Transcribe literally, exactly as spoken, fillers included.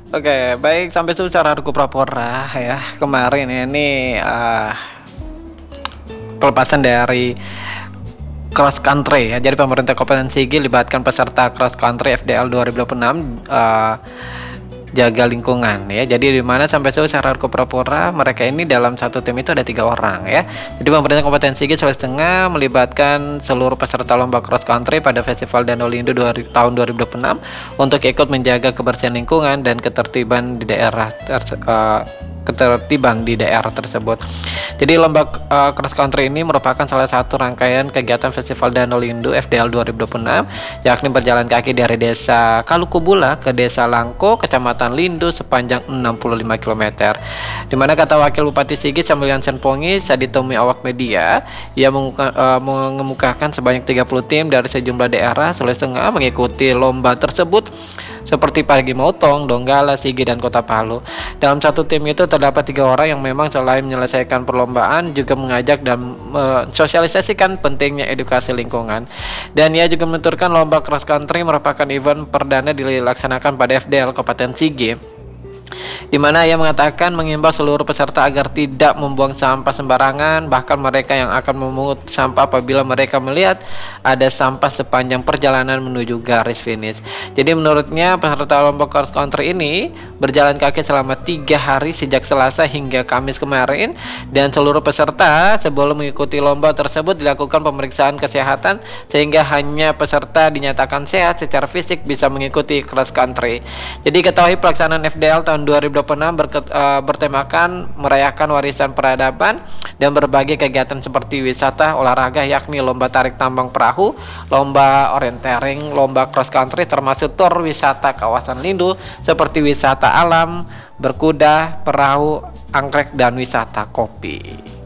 Oke, baik sampai itu secara Argo Prapora ya. Kemarin ini uh, pelepasan dari cross country ya. Jadi pemerintah Kabupaten Sigi libatkan peserta cross country F D L dua ribu dua puluh enam uh, jaga lingkungan ya. Jadi di mana sampai secara Argo Prapora mereka ini dalam satu tim itu ada tiga orang ya. Jadi pemerintah Kabupaten Sigi Sulawesi Tengah melibatkan seluruh peserta lomba cross country pada Festival Danau Lindu tahun dua ribu dua puluh enam untuk ikut menjaga kebersihan lingkungan dan ketertiban di daerah uh, ketertiban di daerah tersebut. Jadi lomba uh, cross country ini merupakan salah satu rangkaian kegiatan Festival Danau Lindu F D L dua ribu dua puluh enam, yakni berjalan kaki dari Desa Kalukubula ke Desa Langko, Kecamatan Lindu sepanjang enam puluh lima kilometer. Di mana kata Wakil Bupati Sigi Camilian Senpongi saat ditemui awak media, ia menguka, uh, mengemukakan sebanyak tiga puluh tim dari sejumlah daerah Sulawesi Tengah mengikuti lomba tersebut, seperti Parigi Motong, Donggala, Sigi, dan Kota Palu. Dalam satu tim itu terdapat tiga orang yang memang selain menyelesaikan perlombaan juga mengajak dan mensosialisasikan pentingnya edukasi lingkungan. Dan ia juga menuturkan lomba cross country merupakan event perdana dilaksanakan pada F D L Kabupaten Sigi, di mana ia mengatakan mengimbau seluruh peserta agar tidak membuang sampah sembarangan, bahkan mereka yang akan memungut sampah apabila mereka melihat ada sampah sepanjang perjalanan menuju garis finish. Jadi menurutnya peserta lomba cross country ini berjalan kaki selama tiga hari sejak Selasa hingga Kamis kemarin, dan seluruh peserta sebelum mengikuti lomba tersebut dilakukan pemeriksaan kesehatan sehingga hanya peserta dinyatakan sehat secara fisik bisa mengikuti cross country. Jadi ketahui pelaksanaan F D L tahun dua ribu dua puluh enam berket, uh, bertemakan merayakan warisan peradaban dan berbagai kegiatan seperti wisata olahraga, yakni lomba tarik tambang perahu, lomba orienteering, lomba cross country, termasuk tur wisata kawasan Lindu seperti wisata alam, berkuda, perahu, anggrek, dan wisata kopi.